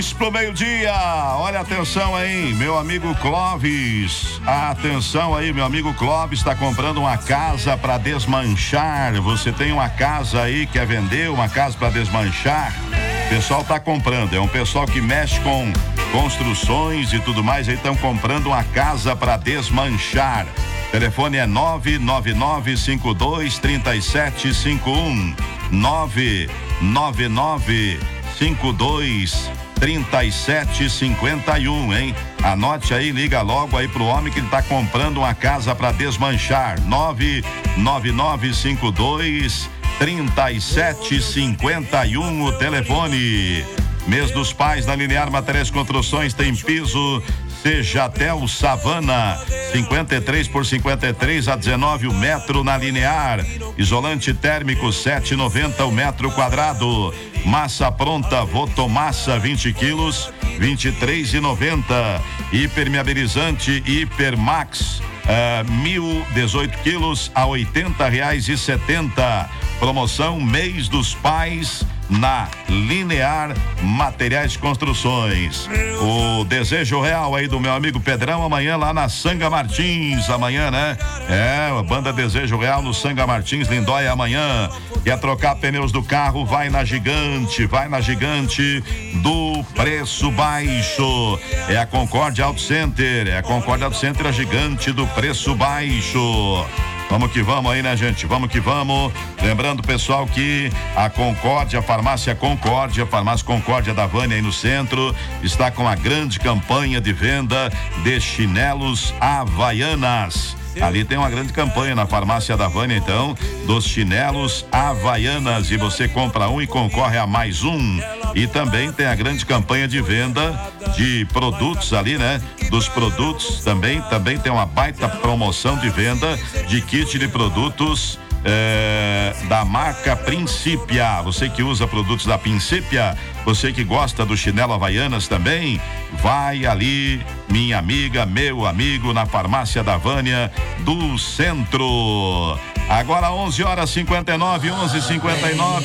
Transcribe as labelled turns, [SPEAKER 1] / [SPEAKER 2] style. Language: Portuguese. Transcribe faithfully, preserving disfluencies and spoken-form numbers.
[SPEAKER 1] minutinhos pro meio-dia. Olha, atenção aí, meu amigo Clóvis. Atenção aí, meu amigo Clóvis está comprando uma casa para desmanchar. Você tem uma casa aí, quer vender uma casa para desmanchar? O pessoal tá comprando, é um pessoal que mexe com construções e tudo mais, aí estão comprando uma casa para desmanchar. Telefone é nove nove nove cinco dois três sete cinco um. nove nove nove cinco dois três sete cinco um, hein? Anote aí, liga logo aí pro homem que ele tá comprando uma casa para desmanchar. nove nove nove cinco dois três sete cinco um, o telefone. Mês dos Pais na Linear Materiais e Construções tem piso Sejatel Savana, cinquenta e três por cinquenta e três a dezenove o metro na Linear. Isolante térmico sete e noventa o metro quadrado. Massa pronta Votomassa vinte quilos, vinte e três e noventa. Hipermeabilizante Hipermax uh, mil dezoito quilos a oitenta reais e setenta. Promoção Mês dos Pais na Linear Materiais e Construções. O desejo real aí do meu amigo Pedrão amanhã lá na Sanga Martins, amanhã, né? É, a banda Desejo Real no Sanga Martins, Lindóia amanhã. Quer trocar pneus do carro? Vai na Gigante, vai na Gigante do preço baixo. É a Concórdia Auto Center, é a Concórdia Auto Center, a Gigante do preço baixo. Vamos que vamos aí, né, gente? Vamos que vamos. Lembrando, pessoal, que a Concórdia, a Farmácia Concórdia, a Farmácia Concórdia da Vânia aí no centro, está com a grande campanha de venda de chinelos Havaianas. Ali tem uma grande campanha na Farmácia da Vânia, então, dos chinelos Havaianas. E você compra um e concorre a mais um. E também tem a grande campanha de venda de produtos ali, né? Dos produtos também, também tem uma baita promoção de venda de kit de produtos é, da marca Princípia. Você que usa produtos da Princípia, você que gosta do chinelo Havaianas também, vai ali, minha amiga, meu amigo, na Farmácia da Vânia do centro. Agora onze horas e cinquenta e nove, onze e cinquenta e nove.